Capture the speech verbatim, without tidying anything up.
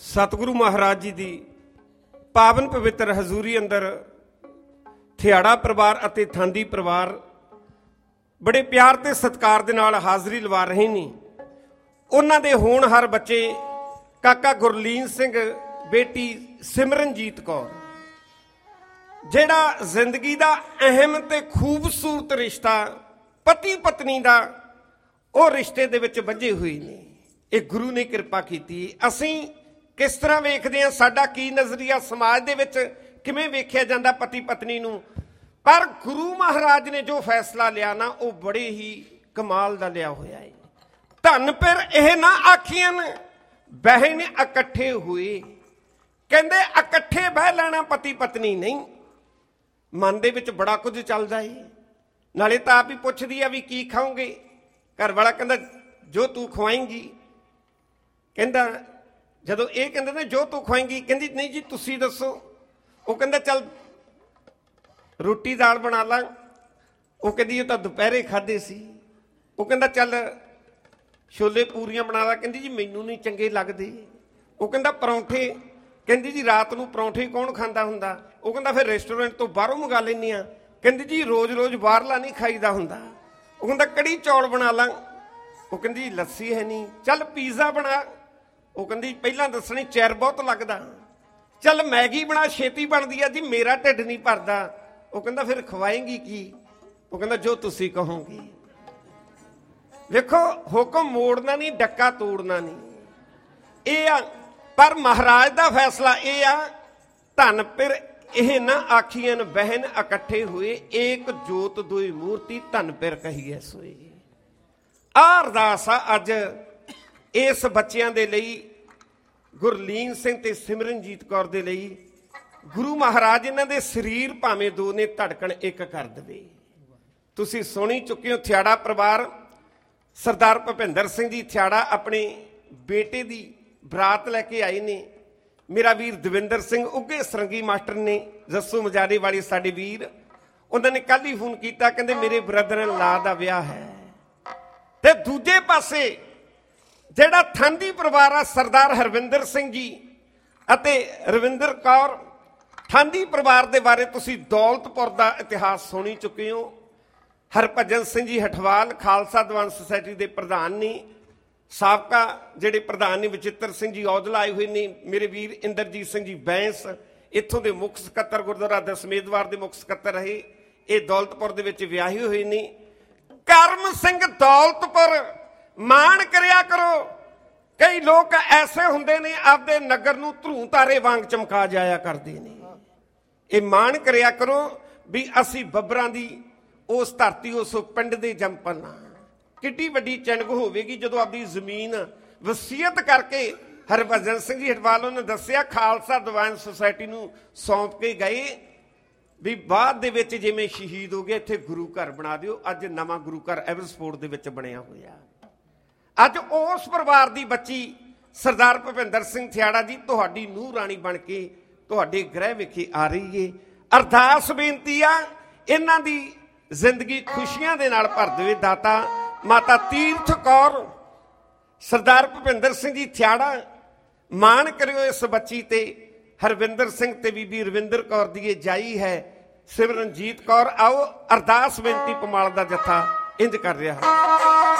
सतगुरु महाराज जी की पावन पवित्र हजूरी अंदर थियाड़ा परिवार अते थांदी परिवार बड़े प्यार ते सत्कार दे नाल हाज़री लवा रहे ने। उन्हां दे होनहार बच्चे काका गुरलीन सिंह, बेटी सिमरनजीत कौर, जिहड़ा जिंदगी दा अहम ते खूबसूरत रिश्ता पति पत्नी दा वो रिश्ते दे विच बंझे हुए ने। ये गुरु ने कृपा कीती। असीं किस तरह वेखदे हां, साडा की नज़रिया समाज दे विच किवें वेखिया जांदा पति पत्नी नूं, पर गुरु महाराज ने जो फैसला लिया ना वो बड़े ही कमाल दा लिया होया है। धन फिर यह ना आखियन बहन इकट्ठे हुए, कहंदे इकट्ठे बह लेना पति पत्नी नहीं। मन दे विच बड़ा कुछ चलदा है। नाले तां आप ही पुछदी आ भी की खाओगे, घर वाला कहंदा जो तू खवाएंगी। कहंदा जदों ये कहंदे ने जो तू खवाएंगी, कहंदी नहीं जी तुसी दसो। वो कहंदा चल रोटी दाल बना ला। वो कहंदी ये तां दुपहरे खाधे सी। वो कहंदा चल छोले पूरियां बना ला। कहंदी जी मैनू नहीं चंगे लगदे। वो कहंदा परौंठे, कहंदी जी रात नूं परौंठे कौन खांदा हुंदा। वो कहंदा फिर रेस्टोरेंट तो बाहरों मंगा लैंदी आ। कहंदी जी रोज़ रोज़ बाहरला नहीं खाईदा हुंदा। वो कहंदा कड़ी चौल बना ला। वो कहंदी लस्सी है नहीं, चल पीज़ा बना। वो कहंदी पहलां दसणी चैर बहुत लगदा, चल मैगी बना छेती बनदी आ जी, मेरा ढिड नहीं भरदा। वो कहंदा फिर खवाएंगी की। वो कहंदा जो तुसी कहोगे। देखो हुक्म मोड़ना नहीं, डक्का तोड़ना नहीं। ये आ पर महाराज का फैसला ये आ, धन फिर यह ना आखियन बहन इकट्ठे हुए, एक जोत दुई मूर्ति धन फिर कहीए सोए। आ अरदास आ अज इस बच्चों के लिए, गुरलीन सिंह ते सिमरनजीत कौर दे लिए। गुरु महाराज इन्हां दे शरीर भावें दो ने, धड़कन एक कर दे। तुसीं सुनी चुके हो थियाड़ा परिवार, सरदार भुपिंदर सिंह जी थियाड़ा अपने बेटे की बरात लैके आए ने। मेरा वीर दविंदर सिंह उगे सरंगी मास्टर ने, जस्सू मजारे वाले साडे वीर, उन्होंने कल ही फोन किया, कहते मेरे ब्रदर इन ला का विआह है। ते दूजे पासे जिहड़ा थांदी परिवार आ, सरदार हरविंदर सिंह जी अते रविंदर कौर, थांदी परिवार के बारे तुसीं दौलतपुर का इतिहास सुनी चुके हो। हरभजन सिंह जी हठवाल खालसा दीवान सोसाइटी के प्रधान ने, साबका जिहड़े प्रधान ने बचित्र सिंह जी औजला आए हुए ने, मेरे वीर इंद्रजीत सिंह जी बैंस इत्थों के मुख सकत्तर, गुरुद्वारा दसमेदवार के मुख सकत्तर रहे। ये दौलतपुर दे विच विआहे हुए ने। करम सिंह दौलतपुर माण करिया करो। कई लोग ऐसे हुंदे ने आपदे नगर नूं धरू तारे वांग चमका जाया करदे ने। ये माण करिया करो भी असी बब्बरां दी उस धरती उस पिंड दे जंपल आ। किड्डी वड्डी चिणग होवेगी जदों आपदी जमीन वसीयत करके हरभजन सिंह जी हटवाल ने दस्सिया खालसा दीवान सोसाइटी नूं सौंप के गए भी बाद दे विच जिवें शहीद हो गए इत्थे गुरु घर बना दिओ। अज नवां गुरु घर एवरसपोर्ट दे विच बनया होया। अज उस परिवार की बच्ची सरदार भुपिंदर सिंह थियाड़ा जी तुहाडी नूह राणी बन के तुहाडे गृह विखे आ रही है। अरदास बेनती आ इन्हां दी जिंदगी खुशियां दे नाल भर देवे दाता। माता तीर्थ कौर, सरदार भुपिंदर सिंह जी थियाड़ा, मान करियो इस बच्ची ते। हरविंदर सिंह ते बीबी रविंदर कौर दी जाई है सिमरनजीत कौर। आओ अरदास बेनती पमाल दा जत्था इंज कर रहा है।